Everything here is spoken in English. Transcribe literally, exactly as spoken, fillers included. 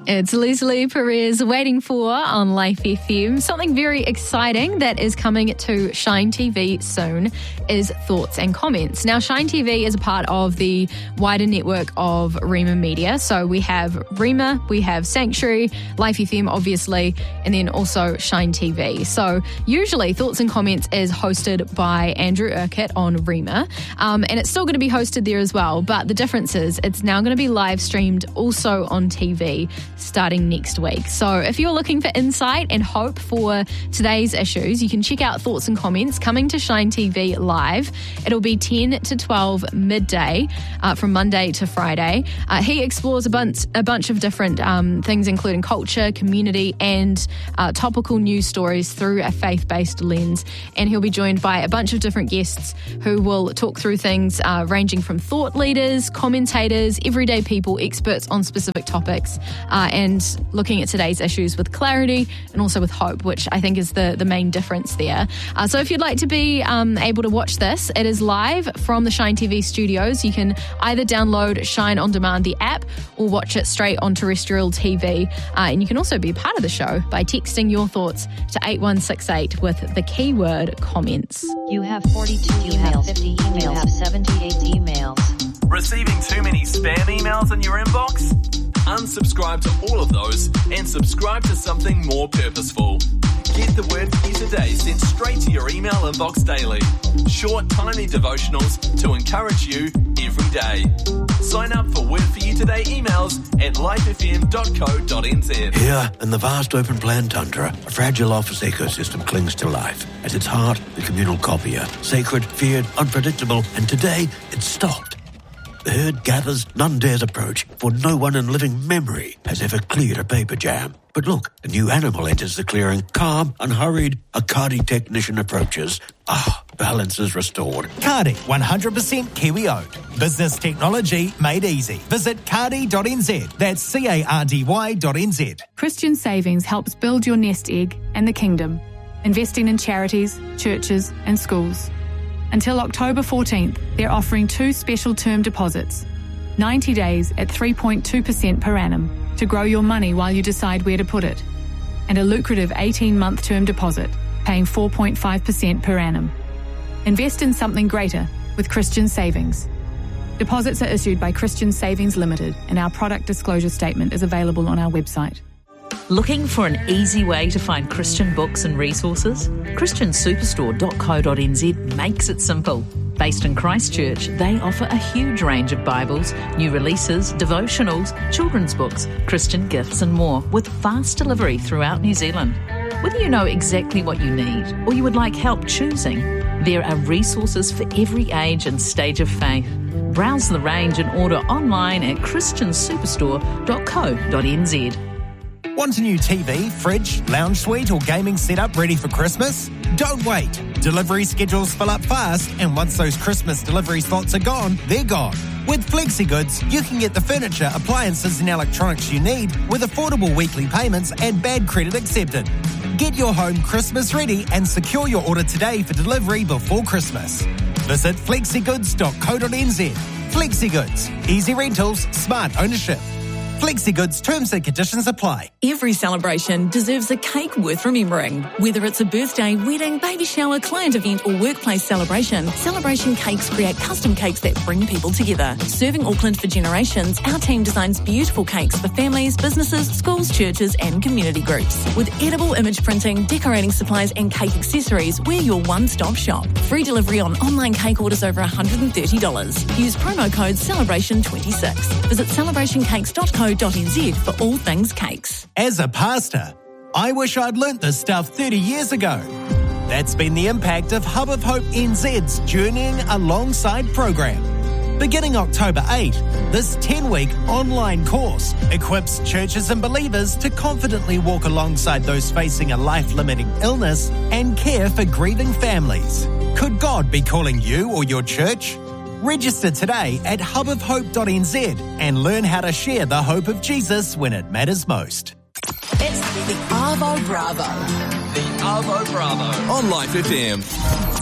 It's Leslie Perez waiting for on Life F M. Something very exciting that is coming to Shine T V soon is Thoughts and Comments. Now, Shine T V is a part of the wider network of Rhema Media. So we have Rhema, we have Sanctuary, Life F M, obviously, and then also Shine T V. So usually Thoughts and Comments is hosted by Andrew Urquhart on Rhema, um, and it's still going to be hosted there as well. But the difference is it's now going to be live streamed also on T V starting next week. So if you're looking for insight and hope for today's issues, you can check out Thoughts and Comments coming to Shine T V live. It'll be ten to twelve midday uh, from Monday to Friday. Uh, he explores a bunch, a bunch of different um, things, including culture, community, and uh, topical news stories through a faith-based lens. And he'll be joined by a bunch of different guests who will talk through things uh, ranging from thought leaders, commentators, everyday people, experts on specific topics, uh, and looking at today's issues with clarity and also with hope, which I think is the, the main difference there. Uh, so if you'd like to be um, able to watch this, it is live from the Shine T V studios. You can either download Shine On Demand, the app, or watch it straight on terrestrial T V. Uh, and you can also be a part of the show by texting your thoughts to eight one six eight with the keyword comments. You have forty-two you emails, have fifty emails, you have seventy-eight emails. Receiving too many spam emails in your inbox? Unsubscribe to all of those and subscribe to something more purposeful. Get the Word for You Today sent straight to your email inbox daily. Short, tiny devotionals to encourage you every day. Sign up for Word for You Today emails at life f m dot co dot n z. Here, in the vast open plan tundra, a fragile office ecosystem clings to life. At its heart, the communal copier. Sacred, feared, unpredictable, and today, it's stopped. The herd gathers, none dares approach, for no one in living memory has ever cleared a paper jam. But look, a new animal enters the clearing, calm, unhurried. A Cardi technician approaches. Ah, balance is restored. Cardi, one hundred percent Kiwi owned. Business technology made easy. Visit cardi dot n z. That's C A R D Y dot N Z. Christian Savings helps build your nest egg and the kingdom, investing in charities, churches and schools. Until October fourteenth, they're offering two special term deposits, ninety days at three point two percent per annum to grow your money while you decide where to put it, and a lucrative eighteen-month term deposit paying four point five percent per annum. Invest in something greater with Christian Savings. Deposits are issued by Christian Savings Limited, and our product disclosure statement is available on our website. Looking for an easy way to find Christian books and resources? christian superstore dot co dot n z makes it simple. Based in Christchurch, they offer a huge range of Bibles, new releases, devotionals, children's books, Christian gifts and more, with fast delivery throughout New Zealand. Whether you know exactly what you need or you would like help choosing, there are resources for every age and stage of faith. Browse the range and order online at christian superstore dot co dot n z. Want a new T V, fridge, lounge suite or gaming setup ready for Christmas? Don't wait. Delivery schedules fill up fast, and once those Christmas delivery slots are gone, they're gone. With FlexiGoods, you can get the furniture, appliances and electronics you need with affordable weekly payments and bad credit accepted. Get your home Christmas ready and secure your order today for delivery before Christmas. Visit flexi goods dot co dot n z. FlexiGoods. Easy rentals, smart ownership. FlexiGoods terms and conditions apply. Every celebration deserves a cake worth remembering. Whether it's a birthday, wedding, baby shower, client event or workplace celebration, Celebration Cakes create custom cakes that bring people together. Serving Auckland for generations, our team designs beautiful cakes for families, businesses, schools, churches and community groups. With edible image printing, decorating supplies and cake accessories, we're your one-stop shop. Free delivery on online cake orders over one hundred thirty dollars. Use promo code celebration twenty-six. Visit celebration cakes dot co dot n z for all things cakes. As a pastor, I wish I'd learnt this stuff thirty years ago. That's been the impact of Hub of Hope N Z's Journeying Alongside program. Beginning October eighth, this ten-week online course equips churches and believers to confidently walk alongside those facing a life-limiting illness and care for grieving families. Could God be calling you or your church? Register today at hub of hope dot n z and learn how to share the hope of Jesus when it matters most. It's the Arvo Bravo. The Arvo Bravo on Life F M.